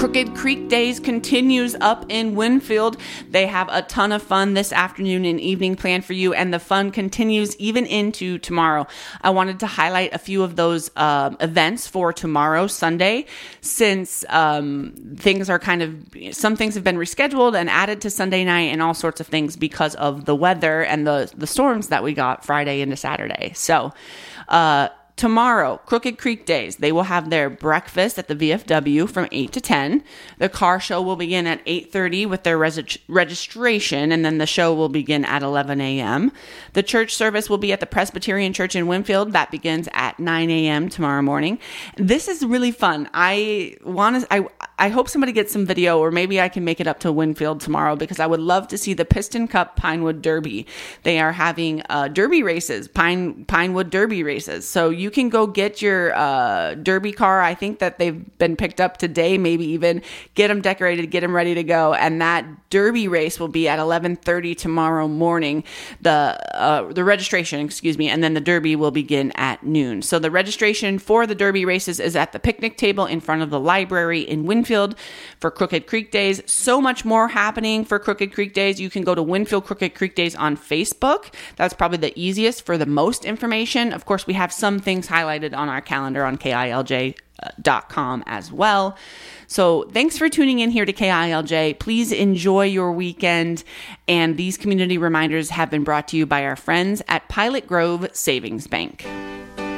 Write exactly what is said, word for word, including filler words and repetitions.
Crooked Creek Days continues up in Winfield. They have a ton of fun this afternoon and evening planned for you, and the fun continues even into tomorrow. I wanted to highlight a few of those um, events for tomorrow, Sunday, since um, things are kind of, some things have been rescheduled and added to Sunday night and all sorts of things because of the weather and the, the storms that we got Friday into Saturday. So, uh, tomorrow, Crooked Creek Days, they will have their breakfast at the V F W from eight to ten. The car show will begin at eight thirty with their res- registration, and then the show will begin at eleven a.m. The church service will be at the Presbyterian Church in Winfield. That begins at nine a.m. tomorrow morning. This is really fun. I want to, I, I hope somebody gets some video, or maybe I can make it up to Winfield tomorrow, because I would love to see the Piston Cup Pinewood Derby. They are having uh, derby races, Pine Pinewood Derby races. So you You can go get your uh, derby car. I think that they've been picked up today, maybe even get them decorated, get them ready to go. And that derby race will be at eleven thirty tomorrow morning. The uh, the registration, excuse me, and then the derby will begin at noon. So the registration for the derby races is at the picnic table in front of the library in Winfield for Crooked Creek Days. So much more happening for Crooked Creek Days. You can go to Winfield Crooked Creek Days on Facebook. That's probably the easiest for the most information. Of course, we have some things highlighted on our calendar on K I L J dot com as well. So thanks for tuning in here to K I L J. Please enjoy your weekend. And these community reminders have been brought to you by our friends at Pilot Grove Savings Bank.